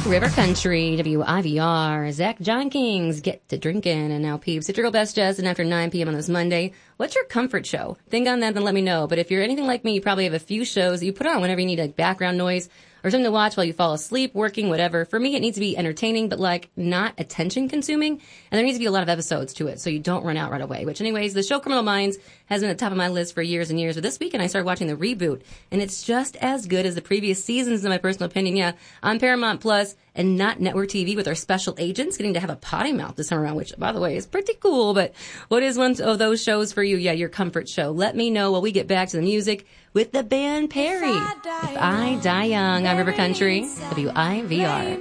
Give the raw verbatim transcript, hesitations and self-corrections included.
River Country, W I V R, Zach John Kings, Get to Drinking, and now Peeps. It's your girl Best Jazz, and after nine p.m. on this Monday, what's your comfort show? Think on that, then let me know. But if you're anything like me, you probably have a few shows that you put on whenever you need like background noise or something to watch while you fall asleep, working, whatever. For me, it needs to be entertaining, but like not attention consuming. And there needs to be a lot of episodes to it so you don't run out right away. Which anyways, the show Criminal Minds has been at the top of my list for years and years. But this weekend I started watching the reboot, and it's just as good as the previous seasons in my personal opinion. Yeah, on Paramount Plus and not network T V with our special agents getting to have a potty mouth this summer around, which by the way is pretty cool. But what is one of those shows for you? Yeah, your comfort show. Let me know while we get back to the music with the band Perry. If I Die Young on River Country, W I V R.